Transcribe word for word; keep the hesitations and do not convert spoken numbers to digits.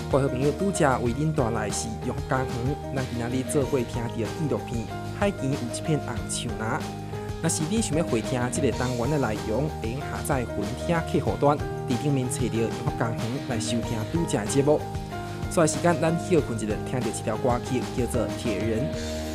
各位好朋友，拄则为恁带来是杨家园，咱今仔日做伙听到纪录片《海边有一片红树林》。若是你想要回听即个单元的内容，会用下载云听客户端，伫顶面找到杨家园来收听拄则的节目。所以时间，咱休困一下，听到一条歌曲叫做《铁人》。